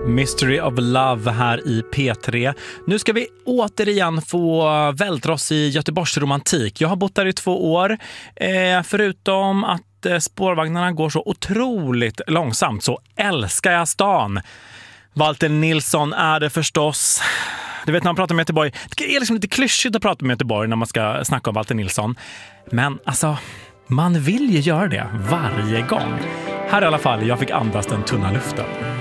Mystery of Love här i P3. Nu ska vi återigen få vältra oss i Göteborgs romantik. Jag har bott där i 2 år. Förutom att spårvagnarna går så otroligt långsamt så älskar jag stan. Walter Nilsson är det förstås. Du vet när man pratar om Göteborg. Det är liksom lite klyschigt att prata om Göteborg när man ska snacka om Walter Nilsson. Men alltså, man vill ju göra det varje gång. Här i alla fall, jag fick andas den tunna luften.